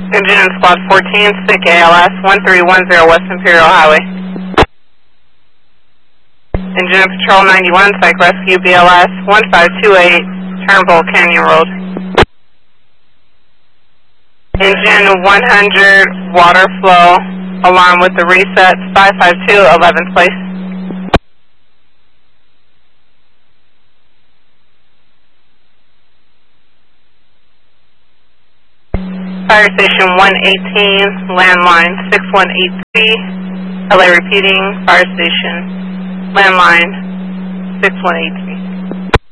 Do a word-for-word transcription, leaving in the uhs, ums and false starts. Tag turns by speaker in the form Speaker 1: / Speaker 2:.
Speaker 1: Engine in Squad fourteen, S I C A L S one three one zero West Imperial Highway. Engine in Patrol ninety-one, Psych Rescue B L S one five two eight, Turnbull Canyon Road. Engine one hundred, water flow, alarm with the reset, five five two, eleventh place. Fire Station one eighteen, landline six one eight three, L A repeating, Fire Station, landline six one eight three.